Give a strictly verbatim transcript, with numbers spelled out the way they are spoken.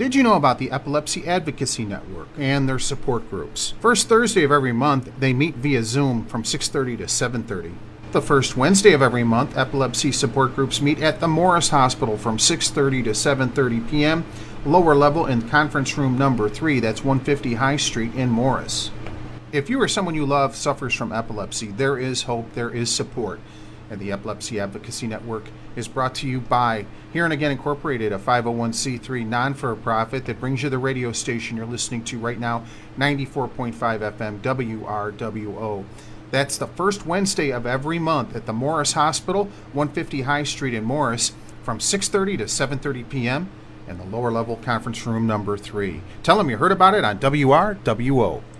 Did you know about the Epilepsy Advocacy Network and their support groups? First Thursday of every month, they meet via Zoom from six thirty to seven thirty. The first Wednesday of every month, epilepsy support groups meet at the Morris Hospital from six thirty to seven thirty p.m., lower level in conference room number three, that's one fifty High Street in Morris. If you or someone you love suffers from epilepsy, there is hope, there is support. And the Epilepsy Advocacy Network is brought to you by Here and Again Incorporated, a five oh one c three non-for-profit that brings you the radio station you're listening to right now, ninety-four point five F M W R W O. That's the first Wednesday of every month at the Morris Hospital, one fifty High Street in Morris, from six thirty to seven thirty p.m. in the lower level conference room number three. Tell them you heard about it on W R W O.